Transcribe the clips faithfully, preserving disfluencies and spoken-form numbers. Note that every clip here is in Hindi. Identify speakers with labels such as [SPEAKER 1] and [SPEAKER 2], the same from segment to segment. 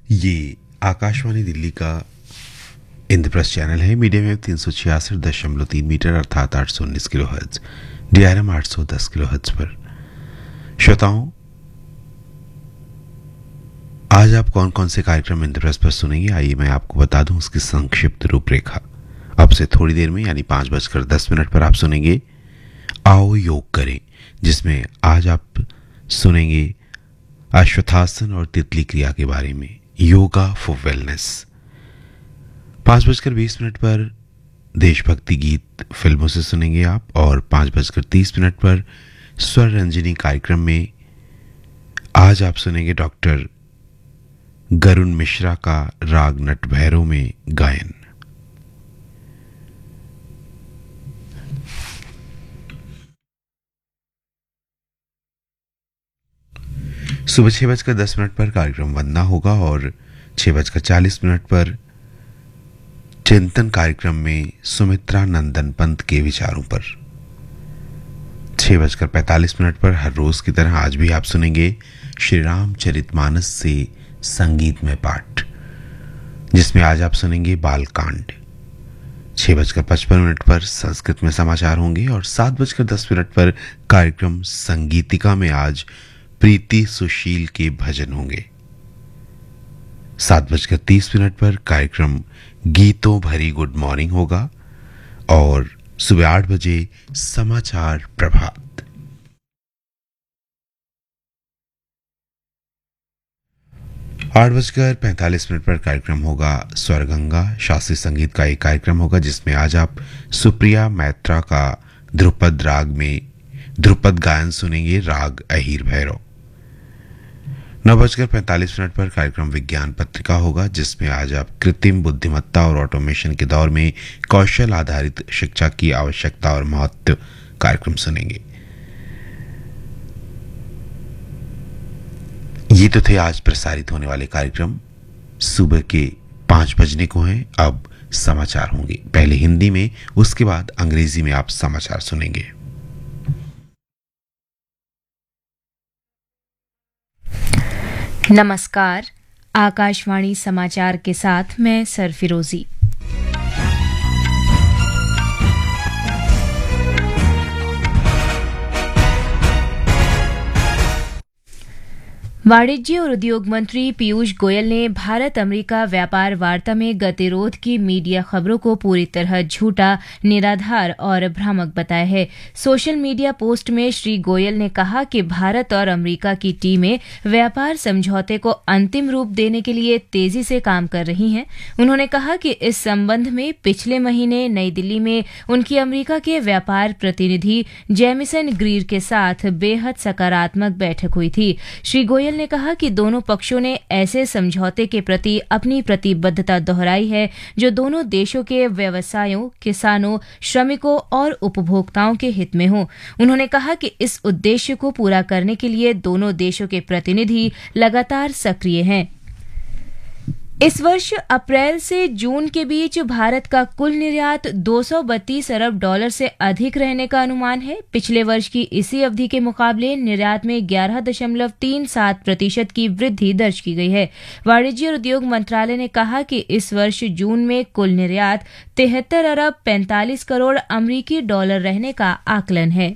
[SPEAKER 1] ये आकाशवाणी दिल्ली का इंद्रप्रस्थ चैनल है। मीडियम वेव तीन सौ छियासठ दशमलव तीन मीटर अर्थात आठ सौ उन्नीस kilo hertz, D R M आठ सौ दस किलो हर्ट्ज पर। श्रोताओं, आज आप कौन कौन से कार्यक्रम इंद्रप्रस्थ पर सुनेंगे, आइए मैं आपको बता दूं उसकी संक्षिप्त रूपरेखा। अब से थोड़ी देर में यानी पाँच बजकर दस मिनट पर आप सुनेंगे आओ योग करें, जिसमें आज आप सुनेंगे अश्वत्थासन और तितली क्रिया के बारे में, योगा फॉर वेलनेस। पाँच बजकर बीस मिनट पर देशभक्ति गीत फिल्मों से सुनेंगे आप, और पाँच बजकर तीस मिनट पर स्वर रंजनी कार्यक्रम में आज आप सुनेंगे डॉक्टर गरुण मिश्रा का राग नट भैरव में गायन। सुबह छह बजकर दस मिनट पर कार्यक्रम वंदना होगा, और छह बजकर चालीस मिनट पर चिंतन कार्यक्रम में सुमित्रा नंदन पंत के विचारों पर। छह बजकर पैंतालीस मिनट पर हर रोज की तरह आज भी आप सुनेंगे श्री रामचरितमानस से संगीतमय पाठ, जिसमें आज आप सुनेंगे बालकांड। छह बजकर पचपन मिनट पर संस्कृत में समाचार होंगे, और सात बजकर दस मिनट पर कार्यक्रम संगीतिका में आज प्रीति सुशील के भजन होंगे। सात बजकर तीस मिनट पर कार्यक्रम गीतों भरी गुड मॉर्निंग होगा, और सुबह आठ बजे समाचार प्रभात। आठ बजकर पैंतालीस मिनट पर कार्यक्रम होगा स्वरगंगा, शास्त्रीय संगीत का एक कार्यक्रम होगा, जिसमें आज आप सुप्रिया मैत्रा का ध्रुपद राग में ध्रुपद गायन सुनेंगे, राग अहीर भैरव। नौ बजकर पैंतालीस मिनट पर कार्यक्रम विज्ञान पत्रिका होगा, जिसमें आज आप कृत्रिम बुद्धिमत्ता और ऑटोमेशन के दौर में कौशल आधारित शिक्षा की आवश्यकता और महत्व कार्यक्रम सुनेंगे। ये तो थे आज प्रसारित होने वाले कार्यक्रम। सुबह के पांच बजने को हैं, अब समाचार होंगे, पहले हिंदी में, उसके बाद अंग्रेजी में आप समाचार सुनेंगे।
[SPEAKER 2] नमस्कार, आकाशवाणी समाचार के साथ मैं सरफिरोजी। वाणिज्य और उद्योग मंत्री पीयूष गोयल ने भारत अमेरिका व्यापार वार्ता में गतिरोध की मीडिया खबरों को पूरी तरह झूठा, निराधार और भ्रामक बताया है। सोशल मीडिया पोस्ट में श्री गोयल ने कहा कि भारत और अमेरिका की टीमें व्यापार समझौते को अंतिम रूप देने के लिए तेजी से काम कर रही हैं। उन्होंने कहा कि इस संबंध में पिछले महीने नई दिल्ली में उनकी अमेरिका के व्यापार प्रतिनिधि जेमिसन ग्रीर के साथ बेहद सकारात्मक बैठक हुई थी। श्री गोयल ने कहा कि दोनों पक्षों ने ऐसे समझौते के प्रति अपनी प्रतिबद्धता दोहराई है जो दोनों देशों के व्यवसायों, किसानों, श्रमिकों और उपभोक्ताओं के हित में हो। उन्होंने कहा कि इस उद्देश्य को पूरा करने के लिए दोनों देशों के प्रतिनिधि लगातार सक्रिय हैं। इस वर्ष अप्रैल से जून के बीच भारत का कुल निर्यात दो सौ बत्तीस अरब डॉलर से अधिक रहने का अनुमान है। पिछले वर्ष की इसी अवधि के मुकाबले निर्यात में ग्यारह दशमलव तीन सात प्रतिशत की वृद्धि दर्ज की गई है। वाणिज्य और उद्योग मंत्रालय ने कहा कि इस वर्ष जून में कुल निर्यात तिहत्तर अरब पैंतालीस करोड़ अमरीकी डॉलर रहने का आकलन है।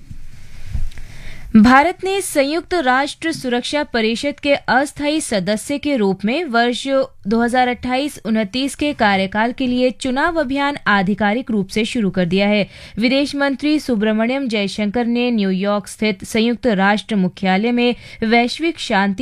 [SPEAKER 2] भारत ने संयुक्त राष्ट्र सुरक्षा परिषद के अस्थायी सदस्य के रूप में वर्ष दो हज़ार अट्ठाईस उनतीस के कार्यकाल के लिए चुनाव अभियान आधिकारिक रूप से शुरू कर दिया है। विदेश मंत्री सुब्रमण्यम जयशंकर ने न्यूयॉर्क स्थित संयुक्त राष्ट्र मुख्यालय में वैश्विक शांति